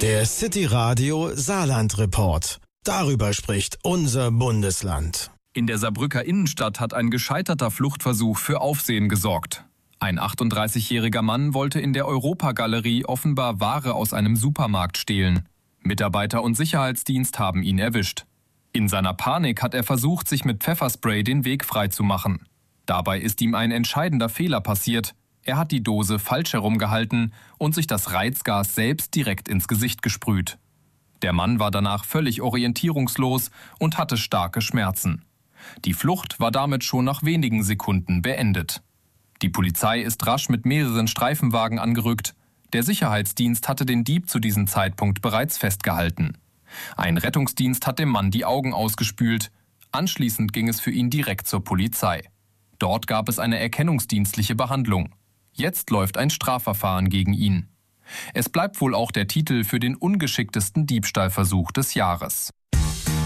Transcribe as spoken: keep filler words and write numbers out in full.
Der City Radio Saarland Report. Darüber spricht unser Bundesland. In der Saarbrücker Innenstadt hat ein gescheiterter Fluchtversuch für Aufsehen gesorgt. Ein achtunddreißigjähriger Mann wollte in der Europagalerie offenbar Ware aus einem Supermarkt stehlen. Mitarbeiter und Sicherheitsdienst haben ihn erwischt. In seiner Panik hat er versucht, sich mit Pfefferspray den Weg freizumachen. Dabei ist ihm ein entscheidender Fehler passiert. Er hat die Dose falsch herumgehalten und sich das Reizgas selbst direkt ins Gesicht gesprüht. Der Mann war danach völlig orientierungslos und hatte starke Schmerzen. Die Flucht war damit schon nach wenigen Sekunden beendet. Die Polizei ist rasch mit mehreren Streifenwagen angerückt. Der Sicherheitsdienst hatte den Dieb zu diesem Zeitpunkt bereits festgehalten. Ein Rettungsdienst hat dem Mann die Augen ausgespült. Anschließend ging es für ihn direkt zur Polizei. Dort gab es eine erkennungsdienstliche Behandlung. Jetzt läuft ein Strafverfahren gegen ihn. Es bleibt wohl auch der Titel für den ungeschicktesten Diebstahlversuch des Jahres.